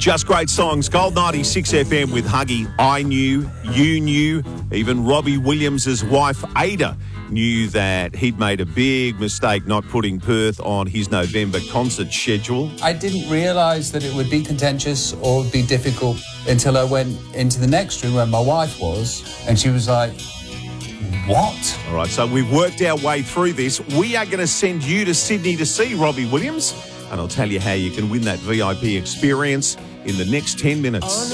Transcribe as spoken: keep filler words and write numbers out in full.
Just great songs. Gold ninety-six F M with Huggy. I knew, you knew, even Robbie Williams' wife, Ada, knew that he'd made a big mistake not putting Perth on his November concert schedule. I didn't realise that it would be contentious or be difficult until I went into the next room where my wife was, and she was like, what? All right, so we've worked our way through this. We are going to send you to Sydney to see Robbie Williams, and I'll tell you how you can win that V I P experience in the next ten minutes.